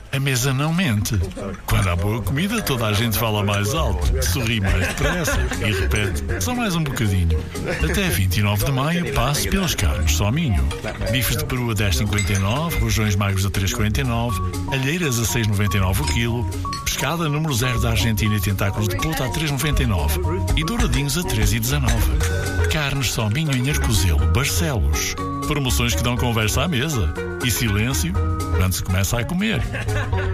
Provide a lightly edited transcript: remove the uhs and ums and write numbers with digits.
A mesa não mente. Quando há boa comida, toda a gente fala mais alto, sorri mais depressa e repete: só mais um bocadinho. Até 29 de maio, passe pelos Carnes Só Minho. Bifes de peru a 10,59, rojões magros a 3,49, alheiras a 6,99 o quilo, pescada número 0 da Argentina e tentáculos de polta a 3,99 e douradinhos a 3,19. Carnes Só Minho em Arcozelo, Barcelos. Promoções que dão conversa à mesa e silêncio quando se começa a comer.